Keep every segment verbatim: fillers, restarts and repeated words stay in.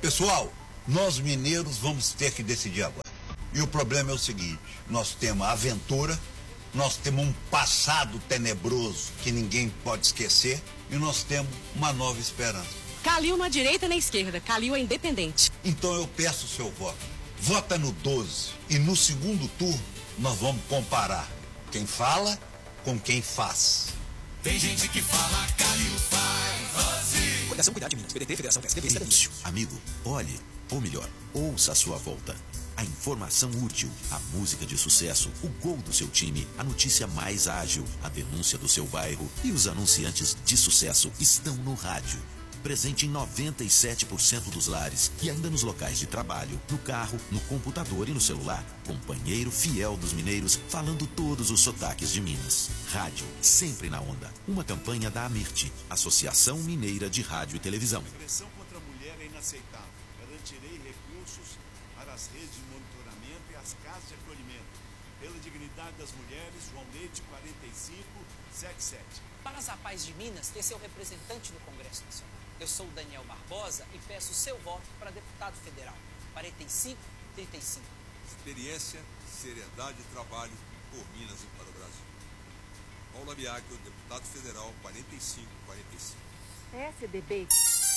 Pessoal, nós mineiros vamos ter que decidir agora. E o problema é o seguinte, nós temos a aventura, nós temos um passado tenebroso que ninguém pode esquecer e nós temos uma nova esperança. Calil na direita e na esquerda, Calil é independente. Então eu peço o seu voto. Vota no doze e no segundo turno nós vamos comparar quem fala com quem faz. Tem gente que fala, Calil faz. Fundação Cuidar de Minas, P D T, Federação P S D B, Cidadania. Amigo, olhe, ou melhor, ouça a sua volta. A informação útil, a música de sucesso, o gol do seu time, a notícia mais ágil, a denúncia do seu bairro e os anunciantes de sucesso estão no rádio. Presente em noventa e sete por cento dos lares e ainda nos locais de trabalho, no carro, no computador e no celular. Companheiro fiel dos mineiros, falando todos os sotaques de Minas. Rádio, sempre na onda. Uma campanha da AMIRT, Associação Mineira de Rádio e Televisão. A agressão contra a mulher é inaceitável. Garantirei recursos para as redes de monitoramento e as casas de acolhimento. Pela dignidade das mulheres, João Leite, quarenta e cinco, setenta e sete. Para a Paz de Minas ter seu representante no Congresso Nacional. Eu sou o Daniel Barbosa e peço seu voto para deputado federal. quarenta e cinco, trinta e cinco. Experiência, seriedade e trabalho por Minas e para o Brasil. Paula Biacchio, deputado federal, quarenta e cinco, quarenta e cinco. P S D B.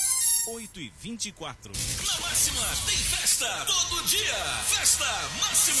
oito e vinte e quatro. Na Máxima tem festa todo dia. Festa Máxima.